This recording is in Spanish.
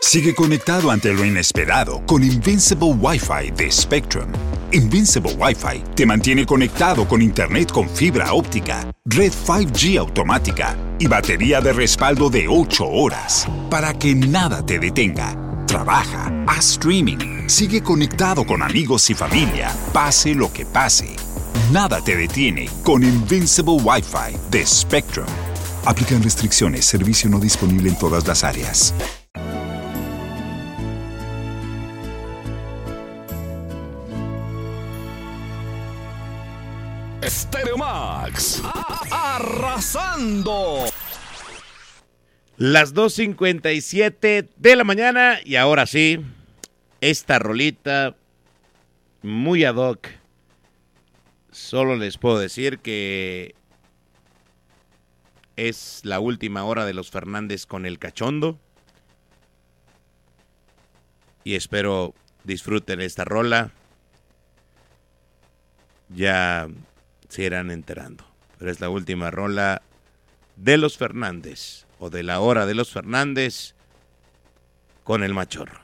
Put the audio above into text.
Sigue conectado ante lo inesperado con Invincible Wi-Fi de Spectrum. Invincible Wi-Fi te mantiene conectado con internet con fibra óptica, red 5G automática y batería de respaldo de 8 horas para que nada te detenga. Trabaja, haz streaming, sigue conectado con amigos y familia, pase lo que pase. Nada te detiene con Invincible Wi-Fi de Spectrum. Aplican restricciones, servicio no disponible en todas las áreas. Stereo Max, arrasando. Las 2:57 de la mañana y ahora sí, esta rolita muy ad hoc. Solo les puedo decir que es la última hora de los Fernández con el Cachondo. Y espero disfruten esta rola. Ya se irán enterando. Pero es la última rola de los Fernández, o de la hora de los Fernández con el Machorro.